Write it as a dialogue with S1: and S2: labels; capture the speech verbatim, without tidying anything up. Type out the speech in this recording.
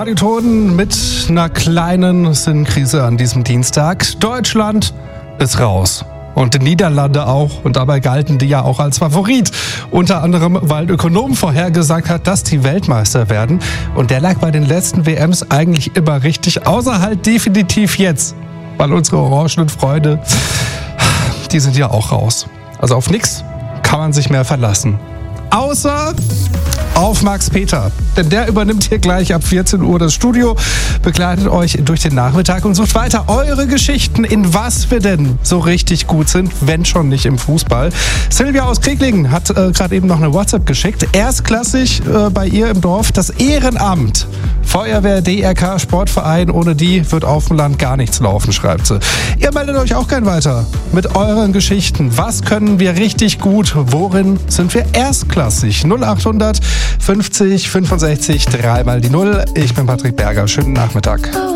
S1: Radioton mit einer kleinen Sinnkrise an diesem Dienstag. Deutschland ist raus. Und die Niederlande auch. Und dabei galten die ja auch als Favorit. Unter anderem, weil ein Ökonom vorhergesagt hat, dass die Weltmeister werden. Und der lag bei den letzten W Ms eigentlich immer richtig. Außer halt definitiv jetzt. Weil unsere orangenen Freunde, die sind ja auch raus. Also auf nix kann man sich mehr verlassen. Außer auf Max Peter. Denn der übernimmt hier gleich ab vierzehn Uhr das Studio, begleitet euch durch den Nachmittag und sucht weiter eure Geschichten, in was wir denn so richtig gut sind, wenn schon nicht im Fußball. Silvia aus Kreglingen hat äh, gerade eben noch eine WhatsApp geschickt. Erstklassig äh, bei ihr im Dorf das Ehrenamt. Feuerwehr, D R K, Sportverein, ohne die wird auf dem Land gar nichts laufen, schreibt sie. Ihr meldet euch auch gern weiter mit euren Geschichten. Was können wir richtig gut? Worin sind wir erstklassig? null achthundert fünfzig fünfundsechzig drei mal die null. Ich bin Patrick Berger. Schönen Nachmittag.